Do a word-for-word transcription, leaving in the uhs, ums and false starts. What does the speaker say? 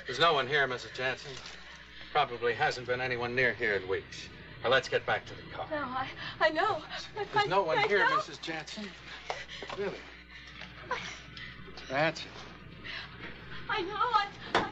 There's no one here, Missus Jansen. Probably hasn't been anyone near here in weeks. Now, let's get back to the car. No, I, I know. There's I, no one I here, know. Missus Jansen. Really? That's it. I know. I,